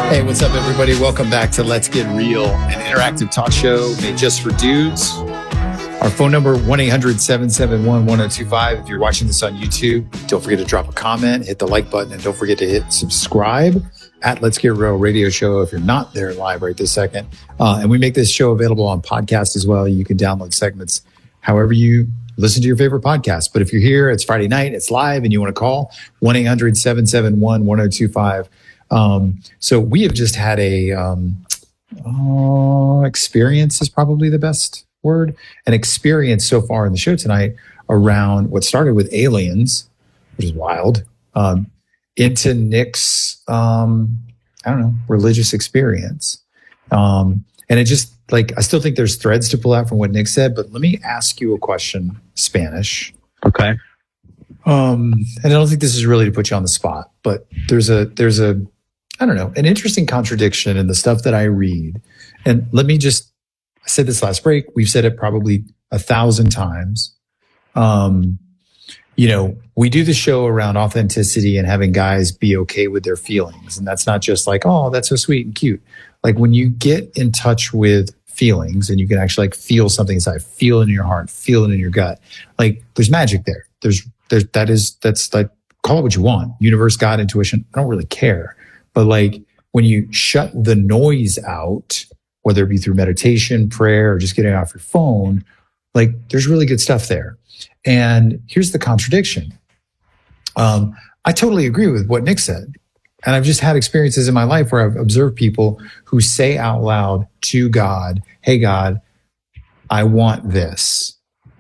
Hey, what's up, everybody? Welcome back to Let's Get Real, an interactive talk show made just for dudes. Our phone number, 1-800-771-1025. If you're watching this on YouTube, don't forget to drop a comment, hit the like button, and don't forget to hit subscribe at Let's Get Real Radio Show if you're not there live right this second. And we make this show available on podcast as well. You can download segments however you listen to your favorite podcast. But if you're here, it's Friday night, it's live, and you want to call, 1-800-771-1025. So we have just had a experience is probably the best word, an experience so far in the show tonight around what started with aliens, which is wild, into Nick's, religious experience. And it just I still think there's threads to pull out from what Nick said, but let me ask you a question, Spanish. Okay. And I don't think this is really to put you on the spot, but there's a an interesting contradiction in the stuff that I read. And I said this last break, we've said it probably 1,000 times. We do the show around authenticity and having guys be okay with their feelings. And that's not just oh, that's so sweet and cute. When you get in touch with feelings and you can actually feel something inside, feel it in your heart, feel it in your gut, there's magic there. That's call it what you want. Universe, God, intuition. I don't really care. But when you shut the noise out, whether it be through meditation, prayer, or just getting off your phone, there's really good stuff there. And here's the contradiction. I totally agree with what Nick said. And I've just had experiences in my life where I've observed people who say out loud to God, hey, God, I want this.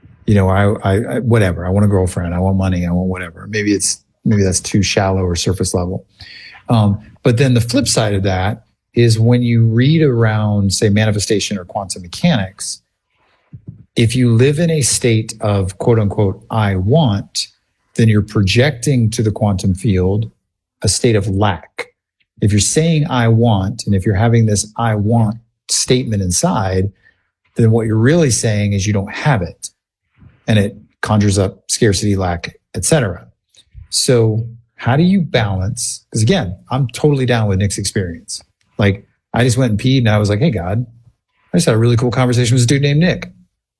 I whatever. I want a girlfriend. I want money. I want whatever. Maybe that's too shallow or surface level. But then the flip side of that is when you read around, say, manifestation or quantum mechanics, if you live in a state of quote unquote, I want, then you're projecting to the quantum field a state of lack. If you're saying I want, and if you're having this I want statement inside, then what you're really saying is you don't have it. And it conjures up scarcity, lack, etc. So how do you balance? Because again, I'm totally down with Nick's experience. I just went and peed and I was like, hey, God, I just had a really cool conversation with a dude named Nick.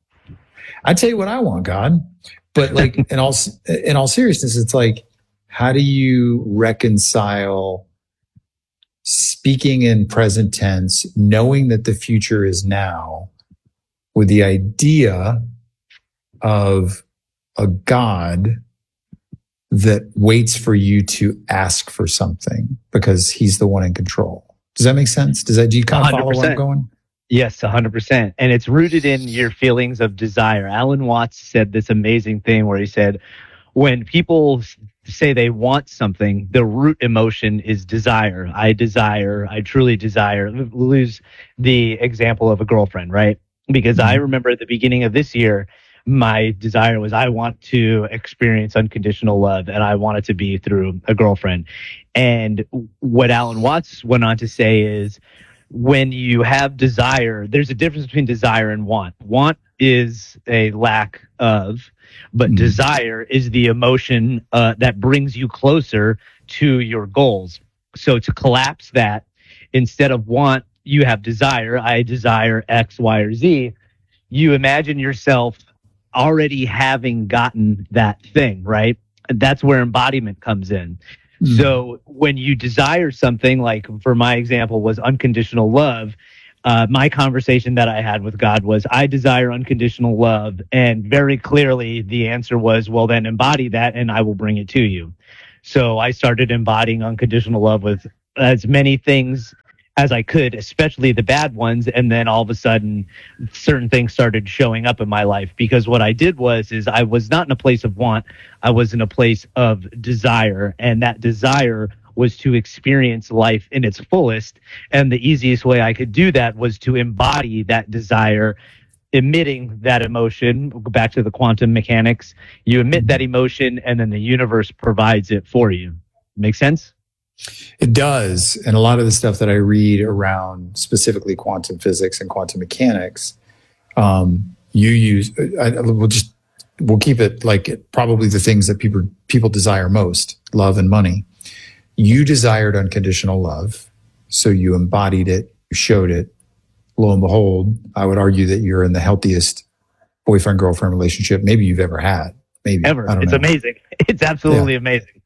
I tell you what I want, God. But in all seriousness, it's how do you reconcile speaking in present tense, knowing that the future is now, with the idea of a God that waits for you to ask for something because he's the one in control? Does that make sense? Do you kind of follow where I'm going? Yes, 100%. And it's rooted in your feelings of desire. Alan Watts said this amazing thing where he said, when people say they want something, the root emotion is desire. I truly desire. We'll use the example of a girlfriend, right? Because I remember at the beginning of this year, my desire was I want to experience unconditional love, and I want it to be through a girlfriend. And what Alan Watts went on to say is, when you have desire, there's a difference between desire and want. Want is a lack of, but desire is the emotion that brings you closer to your goals. So to collapse that, instead of want, you have desire. I desire X, Y, or Z. You imagine yourself already having gotten that thing, right? That's where embodiment comes in. So when you desire something, for my example was unconditional love, my conversation that I had with God was, I desire unconditional love. And very clearly the answer was, well, then embody that and I will bring it to you. So I started embodying unconditional love with as many things as I could, especially the bad ones. And then all of a sudden, certain things started showing up in my life, because what I did was I was not in a place of want. I was in a place of desire. And that desire was to experience life in its fullest. And the easiest way I could do that was to embody that desire, emitting that emotion. We'll go back to the quantum mechanics. You emit that emotion and then the universe provides it for you. Make sense? It does. And a lot of the stuff that I read around specifically quantum physics and quantum mechanics, you use, we'll keep it probably the things that people desire most, love and money. You desired unconditional love. So you embodied it, you showed it. Lo and behold, I would argue that you're in the healthiest boyfriend-girlfriend relationship maybe you've ever had. Maybe. Ever. I don't It's know. amazing. It's absolutely amazing.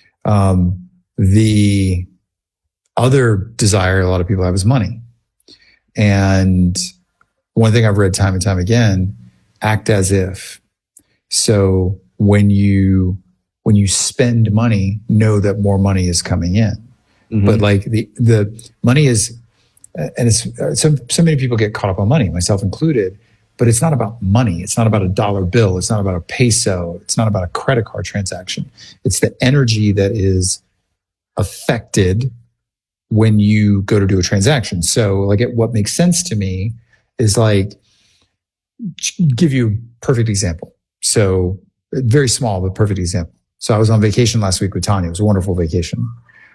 The other desire a lot of people have is money. And one thing I've read time and time again, act as if. So when you spend money, know that more money is coming in. Mm-hmm. But like the money is, and it's so many people get caught up on money, myself included, but it's not about money. It's not about a dollar bill. It's not about a peso. It's not about a credit card transaction. It's the energy that is affected when you go to do a transaction. So like what makes sense to me is like, give you a perfect example. So very small, but perfect example. So I was on vacation last week with Tanya. It was a wonderful vacation.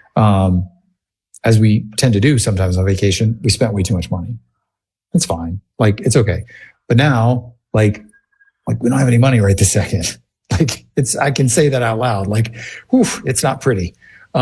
As we tend to do sometimes on vacation, we spent way too much money. It's fine. Like, it's okay. But now, like we don't have any money right this second. Like I can say that out loud. Like, whew, it's not pretty.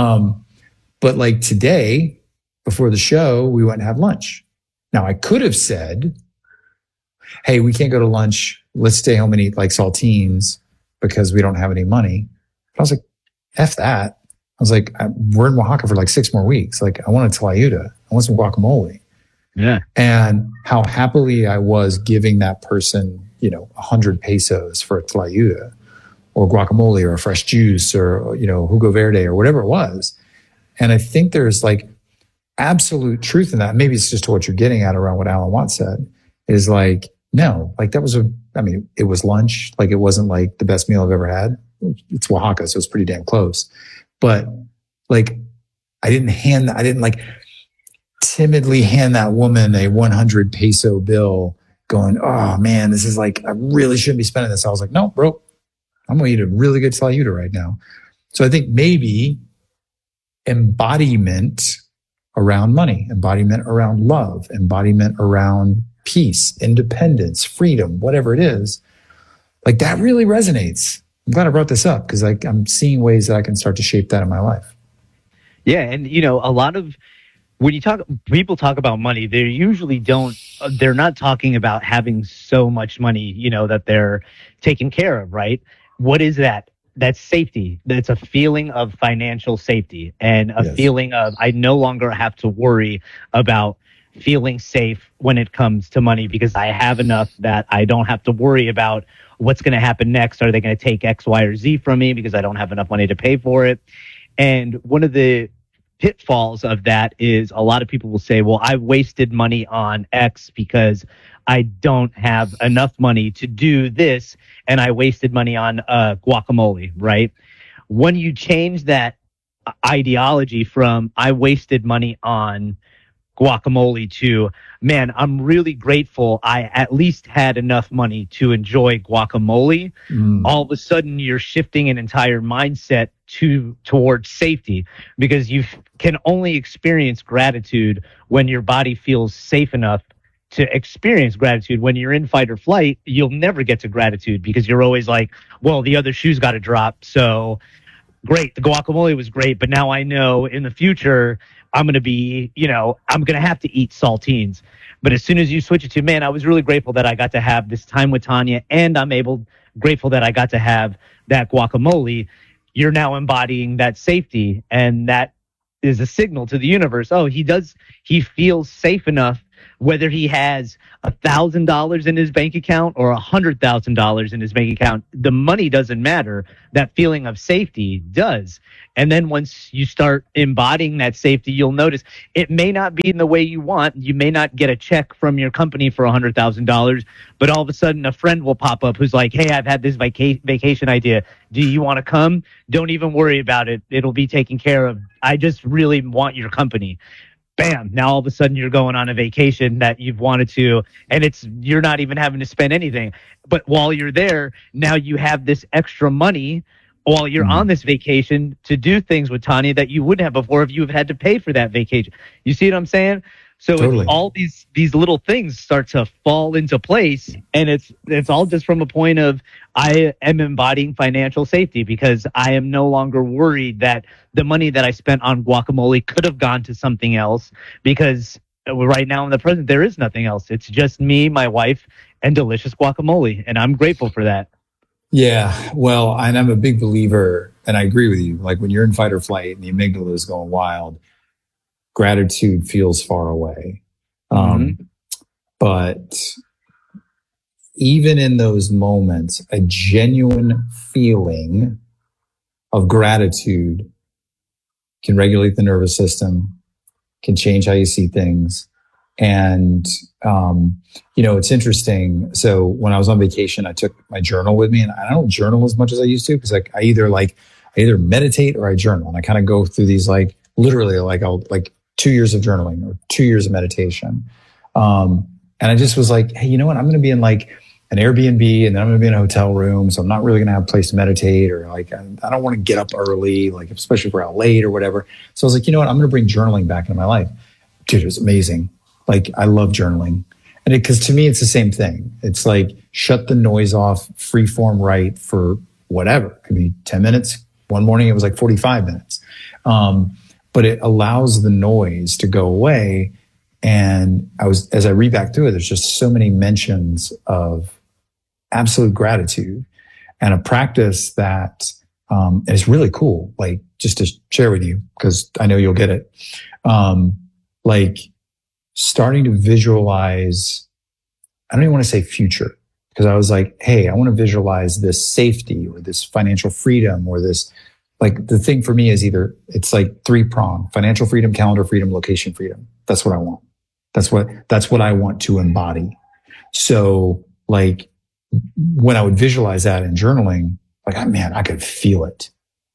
But like today, before the show, we went and had lunch. Now I could have said, hey, we can't go to lunch. Let's stay home and eat like saltines because we don't have any money. But I was like, F that. I was like, we're in Oaxaca for like 6 more weeks. Like, I want a tlayuda. I want some guacamole. Yeah. And how happily I was giving that person, 100 pesos for a tlayuda or guacamole or a fresh juice or, jugo verde or whatever it was. And I think there's like absolute truth in that. Maybe it's just to what you're getting at around what Alan Watts said is like, no, like that was it was lunch. Like it wasn't like the best meal I've ever had. It's Oaxaca, so it's pretty damn close. But like, I didn't like timidly hand that woman a 100 peso bill going, oh man, this is like, I really shouldn't be spending this. I was like, no, bro, I'm going to eat a really good tlayuda right now. So I think maybe embodiment around money, embodiment around love, embodiment around peace, independence, freedom, whatever it is, like that really resonates. I'm glad I brought this up because I'm seeing ways that I can start to shape that in my life. Yeah. And, a lot of, when people talk about money, they're not talking about having so much money, that they're taken care of, right? What is that? That's safety. That's a feeling of financial safety and a feeling of, I no longer have to worry about feeling safe when it comes to money because I have enough that I don't have to worry about what's going to happen next. Are they going to take X, Y, or Z from me because I don't have enough money to pay for it? And one of the pitfalls of that is a lot of people will say, well, I wasted money on X because I don't have enough money to do this. And I wasted money on guacamole, right? When you change that ideology from I wasted money on guacamole to, man, I'm really grateful I at least had enough money to enjoy guacamole. All of a sudden you're shifting an entire mindset towards safety because you can only experience gratitude when your body feels safe enough to experience gratitude. When you're in fight or flight, you'll never get to gratitude because you're always like, well, the other shoe's got to drop. So great, the guacamole was great, but now I know in the future I'm going to be, I'm going to have to eat saltines. But as soon as you switch it to, man, I was really grateful that I got to have this time with Tanya and grateful that I got to have that guacamole, you're now embodying that safety. And that is a signal to the universe. Oh, he feels safe enough, whether he has $1,000 in his bank account or $100,000 in his bank account. The money doesn't matter. That feeling of safety does. And then once you start embodying that safety, you'll notice it may not be in the way you want. You may not get a check from your company for $100,000, but all of a sudden a friend will pop up who's like, hey, I've had this vacation idea. Do you want to come? Don't even worry about it. It'll be taken care of. I just really want your company. Bam. Now all of a sudden you're going on a vacation that you've wanted to, and you're not even having to spend anything. But while you're there, now you have this extra money while you're on this vacation to do things with Tanya that you wouldn't have before if you have had to pay for that vacation. You see what I'm saying? So Totally. it's all these little things start to fall into place, and it's all just from a point of I am embodying financial safety because I am no longer worried that the money that I spent on guacamole could have gone to something else, because right now in the present there is nothing else. It's just me, my wife, and delicious guacamole, and I'm grateful for that. Yeah. Well, and I'm a big believer, and I agree with you. Like when you're in fight or flight and the amygdala is going wild, gratitude feels far away. But even in those moments, a genuine feeling of gratitude can regulate the nervous system, can change how you see things. And, it's interesting. So when I was on vacation, I took my journal with me, and I don't journal as much as I used to, because I either meditate or I journal. And I kind of go through these literally 2 years of journaling or 2 years of meditation. And I just was like, hey, you know what? I'm going to be in an Airbnb, and then I'm going to be in a hotel room. So I'm not really going to have a place to meditate, or I don't want to get up early, especially if we're out late or whatever. So I was like, you know what? I'm going to bring journaling back into my life. Dude, it was amazing. I love journaling. And because to me, it's the same thing. It's like, shut the noise off, free form write for whatever. It could be 10 minutes. One morning, it was 45 minutes. But it allows the noise to go away. And as I read back through it, there's just so many mentions of absolute gratitude, and a practice that is really cool. Just to share with you, because I know you'll get it. Starting to visualize, I don't even want to say future, because I was like, hey, I want to visualize this safety or this financial freedom or this, the thing for me is either it's 3-prong: financial freedom, calendar freedom, location freedom. That's what I want. That's what I want to embody. So when I would visualize that in journaling, man, I could feel it.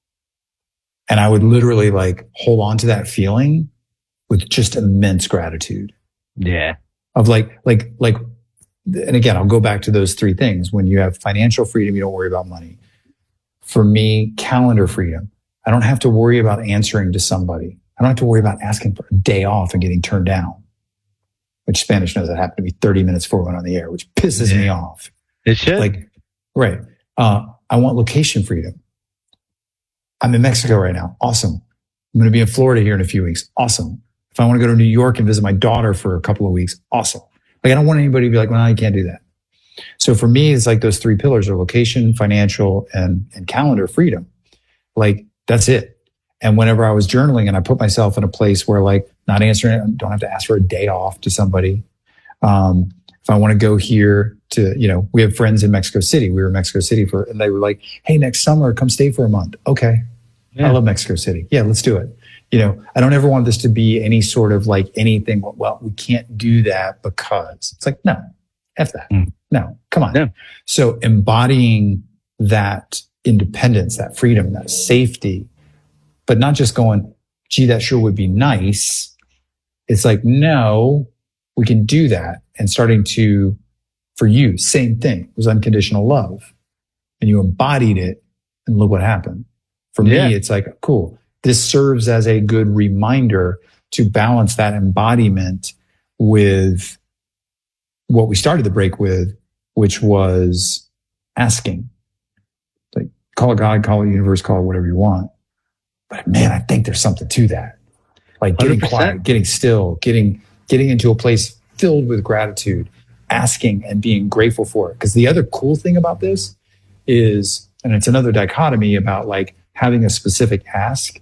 And I would literally hold on to that feeling with just immense gratitude. Yeah. Of and again, I'll go back to those 3 things. When you have financial freedom, you don't worry about money. For me, calendar freedom. I don't have to worry about answering to somebody. I don't have to worry about asking for a day off and getting turned down, which Spanish knows that happened to me 30 minutes before we went on the air, which pisses me off. It should. Right. I want location freedom. I'm in Mexico right now. Awesome. I'm going to be in Florida here in a few weeks. Awesome. If I want to go to New York and visit my daughter for a couple of weeks, awesome. I don't want anybody to be like, well, you can't do that. So for me, it's those 3 pillars are location, financial, and calendar freedom. That's it. And whenever I was journaling and I put myself in a place where not answering it, I don't have to ask for a day off to somebody. If I want to go here to, we have friends in Mexico City. We were in Mexico City and they were like, hey, next summer, come stay for a month. Okay. Yeah. I love Mexico City. Yeah, let's do it. I don't ever want this to be any sort of anything. Well, we can't do that because it's no, F that. No, come on. No. So embodying that independence, that freedom, that safety, but not just going, gee, that sure would be nice. It's no, we can do that. And starting to, for you, same thing. It was unconditional love. And you embodied it, and look what happened. For me, it's cool. This serves as a good reminder to balance that embodiment with what we started the break with, which was asking. Call it God, call it universe, call it whatever you want. But man, I think there's something to that. Getting 100%. Quiet, getting still, getting into a place filled with gratitude, asking and being grateful for it. Because the other cool thing about this is, and it's another dichotomy about having a specific ask,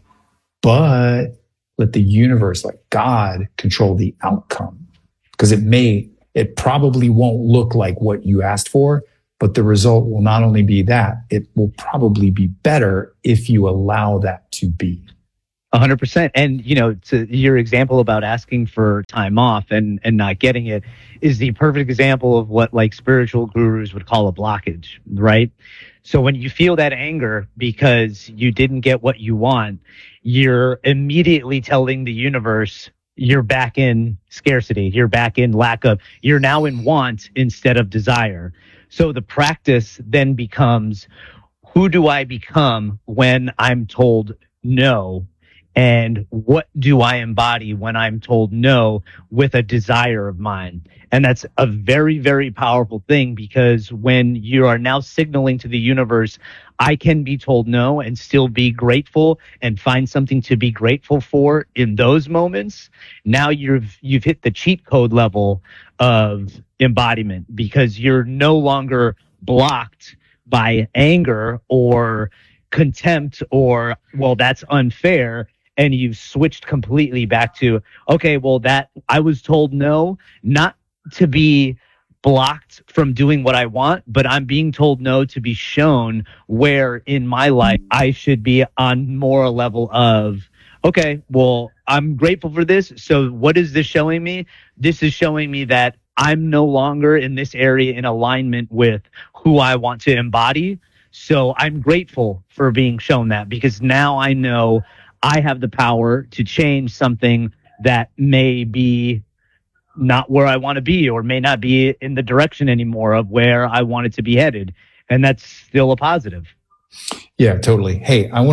but let the universe, God, control the outcome. Because it probably won't look like what you asked for, but the result will not only be that, it will probably be better if you allow that to be. 100%. And, to your example about asking for time off and not getting it is the perfect example of what spiritual gurus would call a blockage, right? So when you feel that anger because you didn't get what you want, you're immediately telling the universe you're back in scarcity. You're back in you're now in want instead of desire. So the practice then becomes, who do I become when I'm told no? and what do I embody when I'm told no with a desire of mine. And that's a very, very powerful thing, because when you are now signaling to the universe, I can be told no and still be grateful and find something to be grateful for in those moments. Now you've hit the cheat code level of embodiment, because you're no longer blocked by anger or contempt or, well, that's unfair. And you've switched completely back to, okay, well, that I was told no, not to be blocked from doing what I want, but I'm being told no to be shown where in my life I should be on more a level of, okay, well, I'm grateful for this. So what is this showing me? This is showing me that I'm no longer in this area in alignment with who I want to embody. So I'm grateful for being shown that, because now I know I have the power to change something that may be not where I want to be, or may not be in the direction anymore of where I want it to be headed. And that's still a positive. Yeah, totally. Hey, I want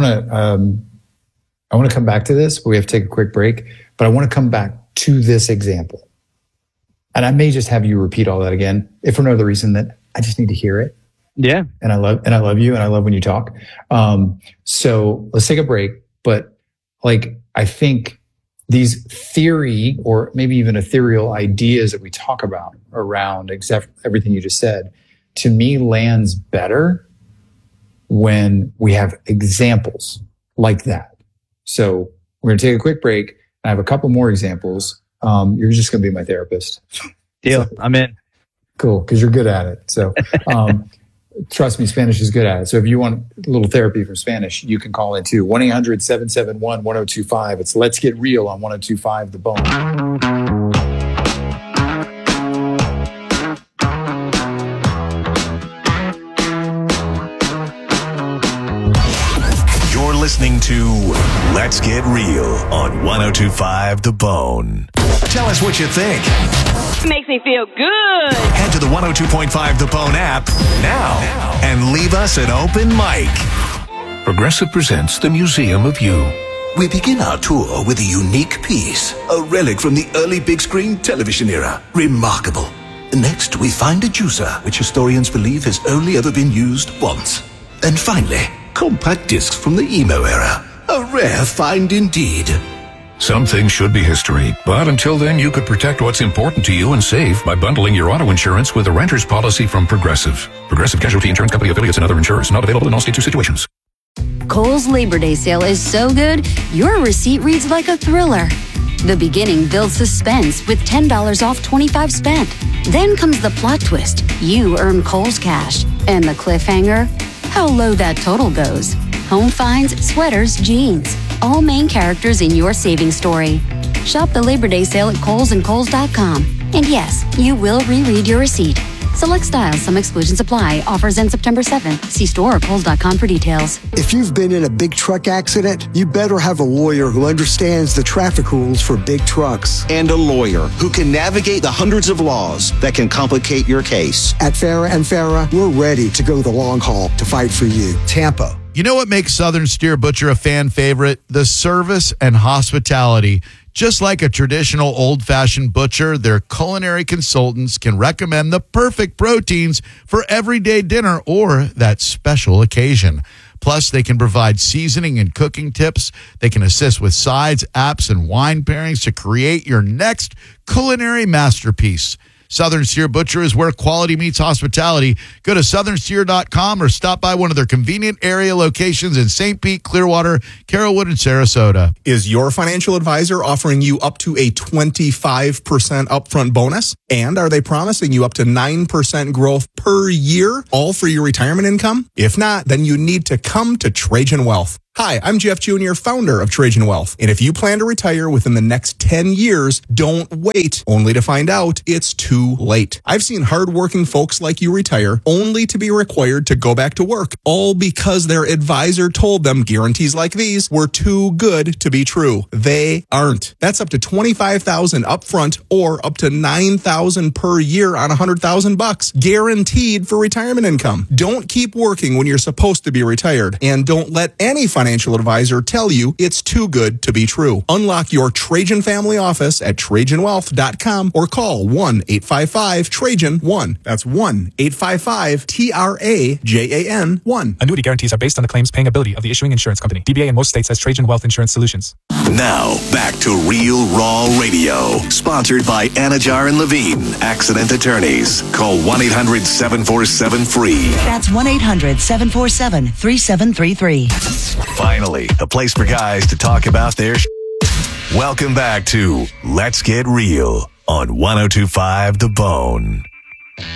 to come back to this, but we have to take a quick break, but I want to come back to this example. And I may just have you repeat all that again, if for no other reason that I just need to hear it. Yeah. And I love you, and I love when you talk. So let's take a break. But like, I think these theory or maybe even ethereal ideas that we talk about around everything you just said, to me lands better when we have examples like that. So we're going to take a quick break. I have a couple more examples. You're just going to be my therapist. Deal. So, I'm in. Cool. Because you're good at it. So, trust me, Spanish is good at it. So if you want a little therapy from Spanish, you can call in too. 1-800-771-1025. It's Let's Get Real on 1025 The Bone. You're listening to Let's Get Real on 1025 The Bone. Tell us what you think. Makes me feel good. Head to the 102.5 The Bone app now and leave us an open mic. Progressive presents the Museum of You. We begin our tour with a unique piece, a relic from the early big screen television era. Remarkable. Next, we find a juicer, which historians believe has only ever been used once. And finally, compact discs from the emo era. A rare find indeed. Some things should be history, but until then, you could protect what's important to you and save by bundling your auto insurance with a renter's policy from Progressive. Progressive Casualty Insurance Company affiliates and other insurers. Not available in all states or situations. Kohl's Labor Day sale is so good, your receipt reads like a thriller. The beginning builds suspense with $10 off 25 spent. Then comes the plot twist. You earn Kohl's cash. And the cliffhanger? How low that total goes. Home finds, sweaters, jeans. All main characters in your savings story. Shop the Labor Day sale at Kohl's and Kohl's.com. And yes, you will reread your receipt. Select styles, some exclusions apply. Offers end September 7th. See store or Kohl's.com for details. If you've been in a big truck accident, you better have a lawyer who understands the traffic rules for big trucks. And a lawyer who can navigate the hundreds of laws that can complicate your case. At Farah and Farah, we're ready to go the long haul to fight for you. Tampa. You know what makes Southern Steer Butcher a fan favorite? The service and hospitality. Just like a traditional old-fashioned butcher, their culinary consultants can recommend the perfect proteins for everyday dinner or that special occasion. Plus, they can provide seasoning and cooking tips. They can assist with sides, apps, and wine pairings to create your next culinary masterpiece. Southern Steer Butcher is where quality meets hospitality. Go to southernsteer.com or stop by one of their convenient area locations in St. Pete, Clearwater, Carrollwood, and Sarasota. Is your financial advisor offering you up to a 25% upfront bonus? And are they promising you up to 9% growth per year, all for your retirement income? If not, then you need to come to Trajan Wealth. Hi, I'm Jeff Jr., founder of Trajan Wealth. And if you plan to retire within the next 10 years, don't wait only to find out it's too late. I've seen hardworking folks like you retire only to be required to go back to work, all because their advisor told them guarantees like these were too good to be true. They aren't. That's up to $25,000 upfront or up to $9,000 per year on $100,000 guaranteed for retirement income. Don't keep working when you're supposed to be retired, and don't let any financial financial advisor tell you it's too good to be true. Unlock your Trajan family office at TrajanWealth.com or call 1-855-TRAJAN-1. That's 1-855-TRAJAN-1. Annuity guarantees are based on the claims paying ability of the issuing insurance company. DBA in most states has Trajan Wealth Insurance Solutions. Now, back to Real Raw Radio. Sponsored by Anajar and Levine, accident attorneys. Call 1-800-747-FREE. That's 1-800-747-3733. Finally, a place for guys to talk about their Welcome back to Let's Get Real on 102.5 The Bone.